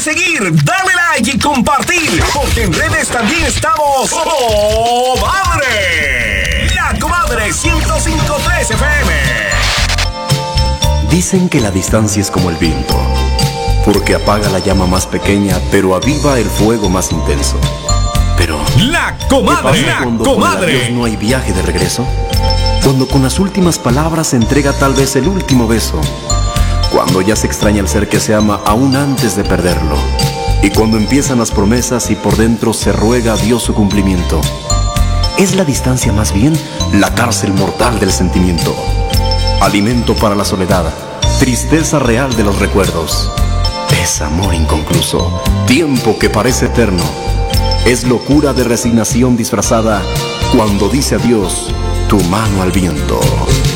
seguir, dale like y compartir, porque en redes también estamos ¡Comadre! La Comadre 105.3 FM. Dicen que la distancia es como el viento, porque apaga la llama más pequeña, pero aviva el fuego más intenso. Pero La Comadre, ¿qué pasa cuando la con el Comadre. adiós no hay viaje de regreso? Cuando con las últimas palabras se entrega tal vez el último beso. Cuando ya se extraña el ser que se ama aún antes de perderlo. Y cuando empiezan las promesas y por dentro se ruega a Dios su cumplimiento. Es la distancia más bien la cárcel mortal del sentimiento. Alimento para la soledad, tristeza real de los recuerdos. Es amor inconcluso, tiempo que parece eterno. Es locura de resignación disfrazada cuando dice adiós tu mano al viento.